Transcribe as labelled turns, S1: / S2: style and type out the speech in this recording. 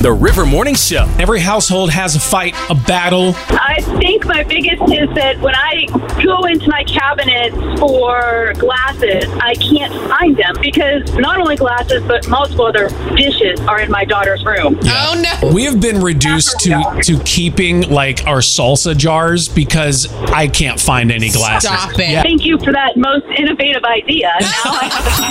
S1: The River Morning Show.
S2: Every household has a fight, a battle.
S3: I think my biggest is that when I go into my cabinets for glasses, I can't find them because not only glasses, but multiple other dishes are in my daughter's room.
S4: Oh, no.
S2: We have been reduced to keeping like our salsa jars because I can't find any glasses.
S4: Stop it.
S2: Yeah.
S3: Thank you for that most innovative idea. Now I have a